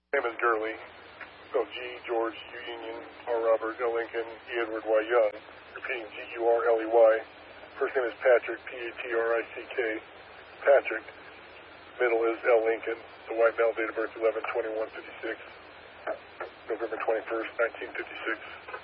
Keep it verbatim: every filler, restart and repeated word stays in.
Name is Gurley. Spelled G, George, U, Union, R, Robert, L, Lincoln, E, Edward, Y, Young. Repeating G, U, R, L, E, Y. First name is Patrick, P, A, T, R, I, C, K. Patrick. Middle is L, Lincoln. The white male, date of birth eleven twenty-one fifty-six. November twenty-first, nineteen fifty-six.